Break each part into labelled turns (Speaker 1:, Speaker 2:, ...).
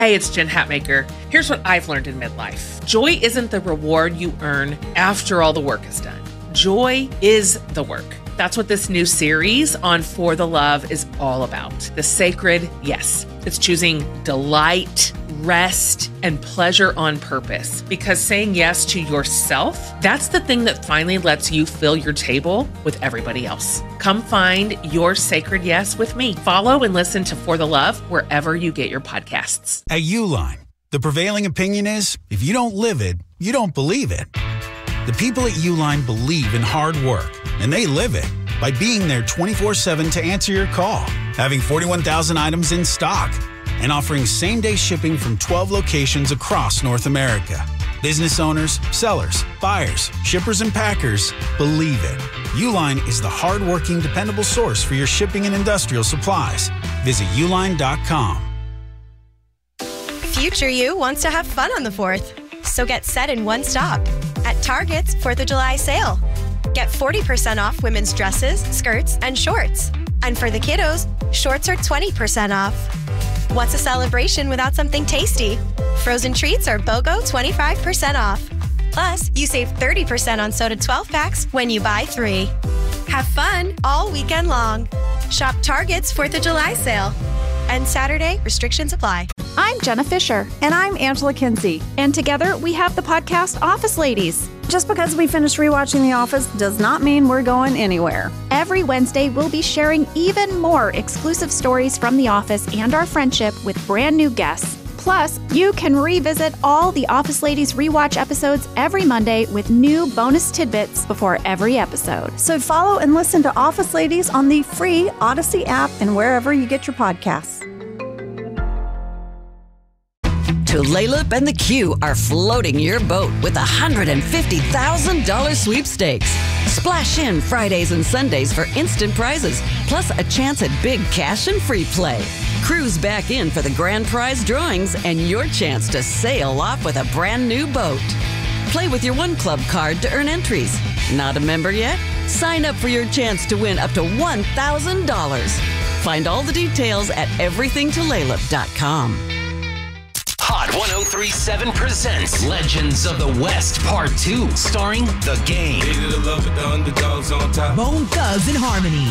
Speaker 1: Hey, it's Jen Hatmaker. Here's what I've learned in midlife. Joy isn't the reward you earn after all the work is done. Joy is the work. That's what this new series on For the Love is all about. The sacred yes. It's choosing delight, rest, and pleasure on purpose. Because saying yes to yourself, that's the thing that finally lets you fill your table with everybody else. Come find your sacred yes with me. Follow and listen to For the Love wherever you get your podcasts.
Speaker 2: At Uline, the prevailing opinion is, if you don't live it, you don't believe it. The people at Uline believe in hard work, and they live it by being there 24/7 to answer your call, having 41,000 items in stock, and offering same-day shipping from 12 locations across North America. Business owners, sellers, buyers, shippers, and packers believe it. Uline is the hard-working, dependable source for your shipping and industrial supplies. Visit uline.com.
Speaker 3: Future you wants to have fun on the 4th. So get set in one stop at Target's 4th of July sale. Get 40% off women's dresses, skirts, and shorts. And for the kiddos, shorts are 20% off. What's a celebration without something tasty? Frozen treats are BOGO 25% off. Plus, you save 30% on soda 12 packs when you buy 3. Have fun all weekend long. Shop Target's 4th of July sale. And Saturday, restrictions apply.
Speaker 4: I'm Jenna Fisher.
Speaker 5: And I'm Angela Kinsey.
Speaker 4: And together we have the podcast Office Ladies.
Speaker 5: Just because we finished rewatching The Office does not mean we're going anywhere.
Speaker 4: Every Wednesday, we'll be sharing even more exclusive stories from The Office and our friendship with brand new guests. Plus, you can revisit all the Office Ladies rewatch episodes every Monday with new bonus tidbits before every episode.
Speaker 5: So follow and listen to Office Ladies on the free Odyssey app and wherever you get your podcasts.
Speaker 6: Tulalip and the Q are floating your boat with a $150,000 sweepstakes. Splash in Fridays and Sundays for instant prizes, plus a chance at big cash and free play. Cruise back in for the grand prize drawings and your chance to sail off with a brand new boat. Play with your One Club card to earn entries. Not a member yet? Sign up for your chance to win up to $1,000. Find all the details at everythingtulalip.com.
Speaker 7: Hot 1037 presents Legends of the West Part 2, starring The Game,
Speaker 8: Bone Thugs and Harmony,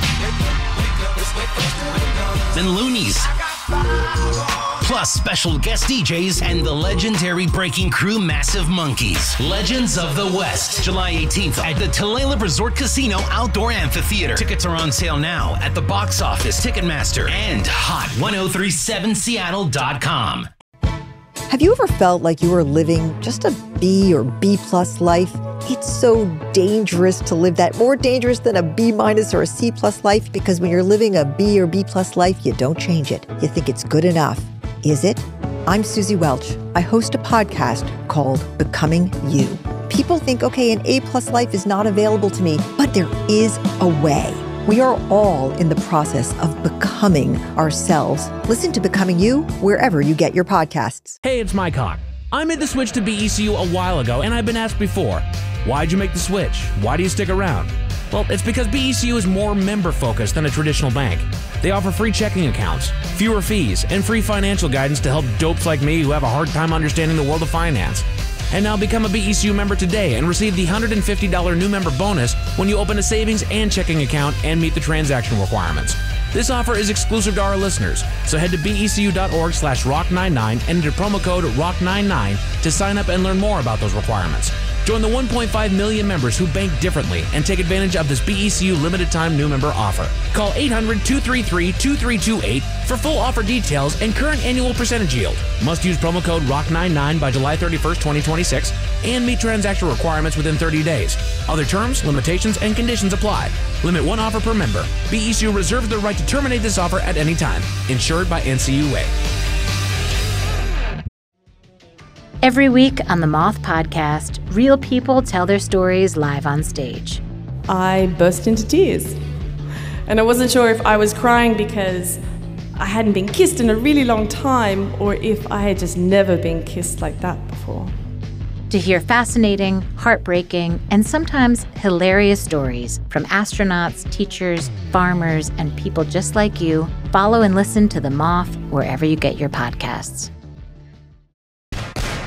Speaker 7: and Loonies. Plus special guest DJs and the legendary breaking crew Massive Monkeys. Legends of the West, July 18th at the Tulalip Resort Casino Outdoor Amphitheater. Tickets are on sale now at the box office, Ticketmaster, and hot1037seattle.com.
Speaker 9: Have you ever felt like you were living just a B or B plus life? It's so dangerous to live that, more dangerous than a B minus or a C plus life, because when you're living a B or B plus life, you don't change it. You think it's good enough. Is it? I'm Susie Welch. I host a podcast called Becoming You. People think, okay, an A plus life is not available to me, but there is a way. We are all in the process of becoming ourselves. Listen to Becoming You wherever you get your podcasts.
Speaker 10: Hey, it's Mike Hawk. I made the switch to BECU a while ago, and I've been asked before, why'd you make the switch? Why do you stick around? Well, it's because BECU is more member-focused than a traditional bank. They offer free checking accounts, fewer fees, and free financial guidance to help dopes like me who have a hard time understanding the world of finance. And now become a BECU member today and receive the $150 new member bonus when you open a savings and checking account and meet the transaction requirements. This offer is exclusive to our listeners, so head to becu.org/rock99 and enter promo code ROCK99 to sign up and learn more about those requirements. Join the 1.5 million members who bank differently and take advantage of this BECU limited time new member offer. Call 800-233-2328 for full offer details and current annual percentage yield. Must use promo code ROCK99 by July 31st, 2026 and meet transaction requirements within 30 days. Other terms, limitations, and conditions apply. Limit one offer per member. BECU reserves the right to terminate this offer at any time. Insured by NCUA.
Speaker 11: Every week on the Moth Podcast, real people tell their stories live on stage.
Speaker 12: I burst into tears. And I wasn't sure if I was crying because I hadn't been kissed in a really long time, or if I had just never been kissed like that before.
Speaker 11: To hear fascinating, heartbreaking, and sometimes hilarious stories from astronauts, teachers, farmers, and people just like you, follow and listen to The Moth wherever you get your podcasts.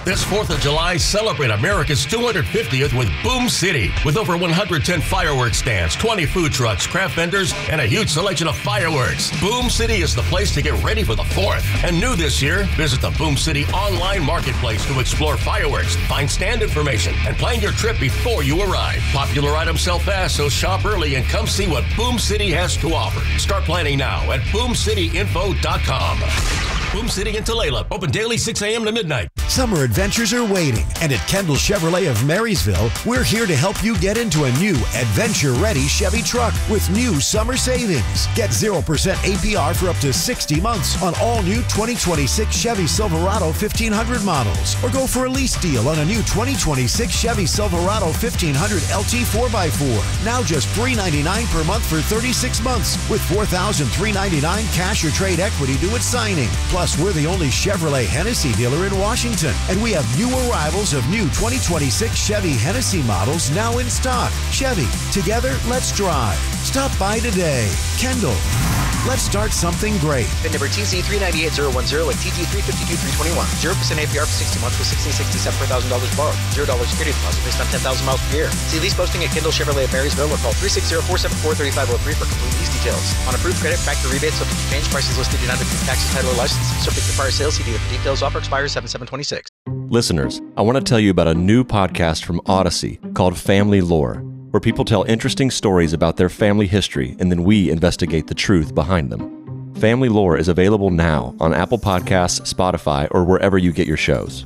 Speaker 8: This 4th of July, celebrate America's 250th with Boom City. With over 110 fireworks stands, 20 food trucks, craft vendors, and a huge selection of fireworks. Boom City is the place to get ready for the 4th. And new this year, visit the Boom City online marketplace to explore fireworks, find stand information, and plan your trip before you arrive. Popular items sell fast, so shop early and come see what Boom City has to offer. Start planning now at boomcityinfo.com. Boom City in Tulalip, open daily 6 a.m. to midnight.
Speaker 13: Summer adventures are waiting, and at Kendall Chevrolet of Marysville, we're here to help you get into a new adventure-ready Chevy truck with new summer savings. Get 0% APR for up to 60 months on all new 2026 Chevy Silverado 1500 models, or go for a lease deal on a new 2026 Chevy Silverado 1500 LT 4x4. Now just $399 per month for 36 months with $4,399 cash or trade equity due at signing. Plus, we're the only Chevrolet Hennessy dealer in Washington, and we have new arrivals of new 2026 Chevy Hennessy models now in stock. Chevy, together, let's drive. Stop by today. Kendall, let's start something great.
Speaker 14: VIN number TC398010 and TT352321. 0% APR for 60 months with $1667 per $1,000 borrowed. $0 security deposit based on 10,000 miles per year. See lease posting at Kendall Chevrolet of Marysville or call 360-474-3503 for complete lease details. On approved credit, factor rebates, subject to change, prices listed in under taxes, title, or license. Subject to prior sales, see dealer for details. Offer expires 7/7/26.
Speaker 15: Listeners, I want to tell you about a new podcast from Odyssey called Family Lore, where people tell interesting stories about their family history and then we investigate the truth behind them. Family Lore is available now on Apple Podcasts, Spotify, or wherever you get your shows.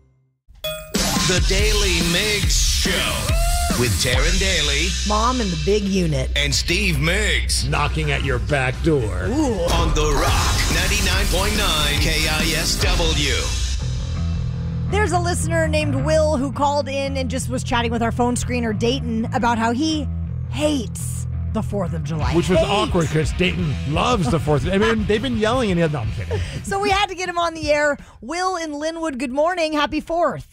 Speaker 7: The Daily Mix Show with Taryn Daly,
Speaker 16: Mom in the big unit,
Speaker 7: and Steve Miggs.
Speaker 17: Knocking at your back door.
Speaker 16: Ooh.
Speaker 7: On The Rock, 99.9 KISW.
Speaker 16: There's a listener named Will who called in and just was chatting with our phone screener, Dayton, about how he hates the 4th of July.
Speaker 17: Which was awkward because Dayton loves the 4th. I mean, they've been yelling and no, I'm kidding.
Speaker 16: So we had to get him on the air. Will in Linwood, good morning. Happy 4th.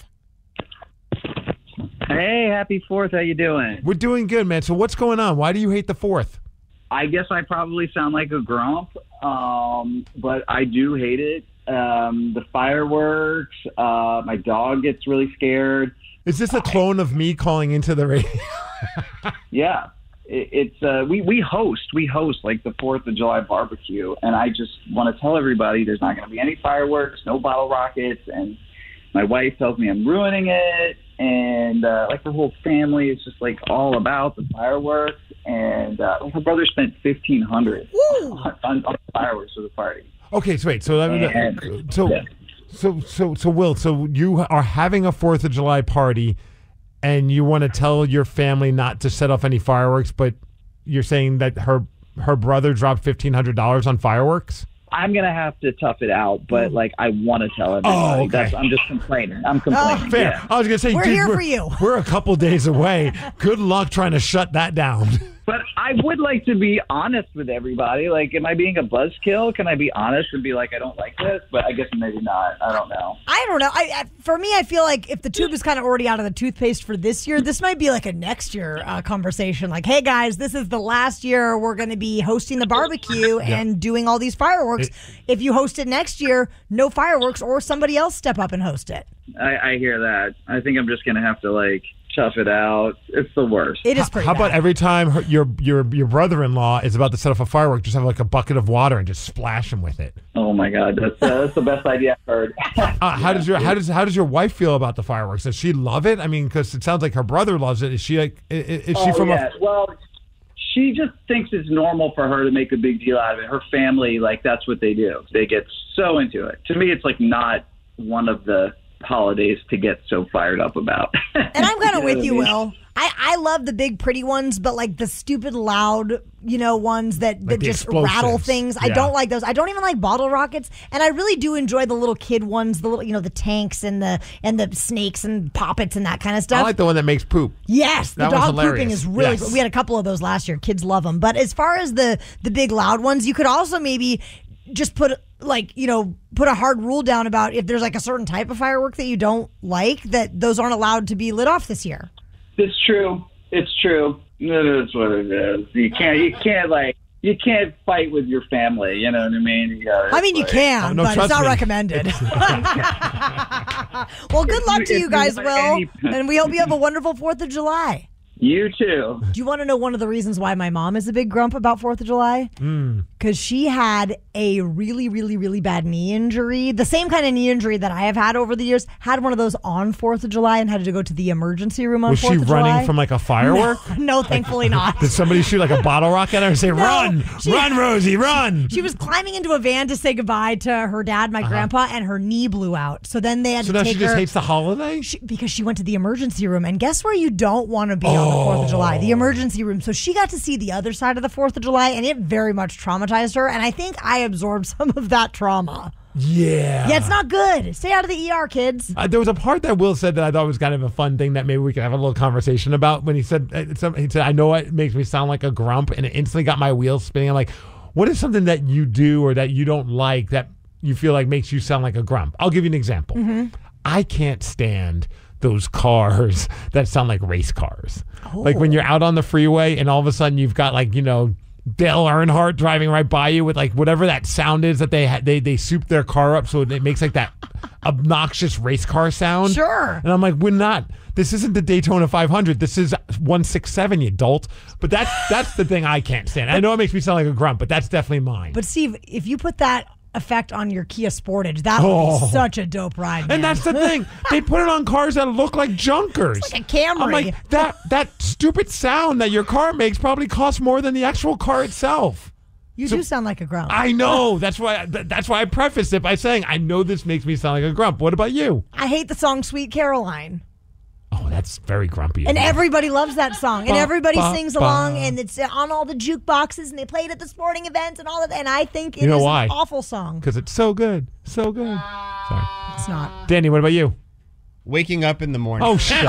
Speaker 18: Hey, happy 4th. How you doing?
Speaker 17: We're doing good, man. So what's going on? Why do you hate the 4th?
Speaker 18: I guess I probably sound like a grump, but I do hate it. The fireworks, my dog gets really scared.
Speaker 17: Is this a clone of me calling into the radio?
Speaker 18: Yeah. We host like the 4th of July barbecue, and I just want to tell everybody there's not going to be any fireworks, no bottle rockets, and my wife tells me I'm ruining it, and like the whole family is just like all about the fireworks, and her brother spent $1,500 on fireworks for the party.
Speaker 17: Okay, so wait, so Will, so you are having a 4th of July party, and you want to tell your family not to set off any fireworks, but you're saying that her brother dropped $1,500 on fireworks?
Speaker 18: I'm going to have to tough it out, but like I want to tell everybody.
Speaker 17: Oh, okay.
Speaker 18: I'm just complaining. I'm complaining.
Speaker 17: Fair.
Speaker 18: Yeah.
Speaker 17: I was going to say,
Speaker 16: we're here for you.
Speaker 17: We're a couple days away. Good luck trying to shut that down.
Speaker 18: But I would like to be honest with everybody. Like, am I being a buzzkill? Can I be honest and be like, I don't like this? But I guess maybe not. I don't know.
Speaker 16: I don't know. For me, I feel like if the tube is kind of already out of the toothpaste for this year, this might be like a next year conversation. Like, hey, guys, this is the last year we're going to be hosting the barbecue and doing all these fireworks. If you host it next year, no fireworks, or somebody else step up and host it.
Speaker 18: I hear that. I think I'm just going to have to, like, tough it out. It's the worst.
Speaker 16: It is pretty
Speaker 17: How
Speaker 16: bad.
Speaker 17: about every time your brother-in-law is about to set off a firework, just have like a bucket of water and just splash him with it?
Speaker 18: Oh my God, that's the best idea I've heard.
Speaker 17: How does your wife feel about the fireworks? Does she love it? I mean, because it sounds like her brother loves it. Is she like? Is she from?
Speaker 18: Well, she just thinks it's normal for her to make a big deal out of it. Her family, like, that's what they do. They get so into it. To me, it's like not one of the holidays to get so fired up about.
Speaker 16: And I'm kind of with you, Will. I love the big pretty ones, but like the stupid loud, ones that just rattle things. I don't like those. I don't even like bottle rockets, and I really do enjoy the little kid ones, the little, the tanks and the snakes and poppets and that kind of stuff.
Speaker 17: I like the one that makes poop.
Speaker 16: Yes, the dog pooping is really cool. We had a couple of those last year. Kids love them. But as far as the big loud ones, you could also maybe just put a hard rule down about if there's like a certain type of firework that you don't like, that those aren't allowed to be lit off this year.
Speaker 18: It's true. It's true. That's what it is. You can't fight with your family. You know what I mean?
Speaker 16: You can, but it's not recommended. Well, good luck to
Speaker 18: If
Speaker 16: you guys,
Speaker 18: you
Speaker 16: Will.
Speaker 18: want any-
Speaker 16: And we hope you have a wonderful 4th of July.
Speaker 18: You too.
Speaker 16: Do you want to know one of the reasons why my mom is a big grump about 4th of July? Because she had a really, really, really bad knee injury. The same kind of knee injury that I have had over the years. Had one of those on 4th of July and had to go to the emergency room on 4th
Speaker 17: Was
Speaker 16: of
Speaker 17: she
Speaker 16: July.
Speaker 17: running from like a firework?
Speaker 16: No, thankfully not.
Speaker 17: Did somebody shoot like a bottle rocket at her and say, run, run, Rosie, run?
Speaker 16: She was climbing into a van to say goodbye to her dad, my grandpa, and her knee blew out. So then they had
Speaker 17: So
Speaker 16: to
Speaker 17: now
Speaker 16: take
Speaker 17: she just
Speaker 16: her.
Speaker 17: hates the holiday?
Speaker 16: Because she went to the emergency room. And guess where you don't want to be on the 4th of July? The emergency room. So she got to see the other side of the 4th of July, and it very much traumatized her. And I think I absorbed some of that trauma.
Speaker 17: Yeah.
Speaker 16: Yeah, it's not good. Stay out of the ER, kids.
Speaker 17: There was a part that Will said that I thought was kind of a fun thing that maybe we could have a little conversation about when he said, I know it makes me sound like a grump, and it instantly got my wheels spinning. I'm like, what is something that you do or that you don't like that you feel like makes you sound like a grump? I'll give you an example. I can't stand those cars that sound like race cars. Like when you're out on the freeway and all of a sudden you've got like, Dale Earnhardt driving right by you with like whatever that sound is that they soup their car up so it makes like that obnoxious race car sound.
Speaker 16: Sure.
Speaker 17: And I'm like, this isn't the Daytona 500. This is 167, you dolt. But that's the thing I can't stand. I know it makes me sound like a grump, but that's definitely mine.
Speaker 16: But Steve, if you put that effect on your Kia Sportage, that would be such a dope ride, man.
Speaker 17: And that's the thing. They put it on cars that look like junkers.
Speaker 16: It's like a Camry.
Speaker 17: I'm like, that stupid sound that your car makes probably costs more than the actual car itself.
Speaker 16: You do sound like a grump.
Speaker 17: I know. That's why I prefaced it by saying, I know this makes me sound like a grump. What about you?
Speaker 16: I hate the song Sweet Caroline.
Speaker 17: Oh, that's very grumpy.
Speaker 16: And everybody loves that song. And everybody sings
Speaker 17: ba.
Speaker 16: along. And it's on all the jukeboxes. And they play it at the sporting events and all of that. And I think it
Speaker 17: You know
Speaker 16: is
Speaker 17: why?
Speaker 16: an awful song.
Speaker 17: Because it's so good. So good. Sorry.
Speaker 16: It's not.
Speaker 17: Danny, what about you?
Speaker 19: Waking up in the morning.
Speaker 17: Oh, shit.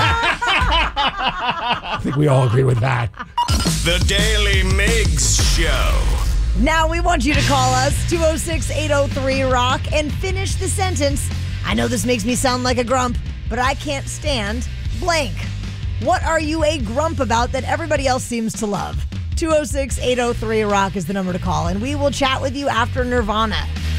Speaker 17: I think we all agree with that.
Speaker 20: The Daily Migs Show.
Speaker 16: Now we want you to call us, 206-803-ROCK, and finish the sentence. I know this makes me sound like a grump, but I can't stand blank. What are you a grump about that everybody else seems to love? 206-803-ROCK is the number to call, and we will chat with you after Nirvana.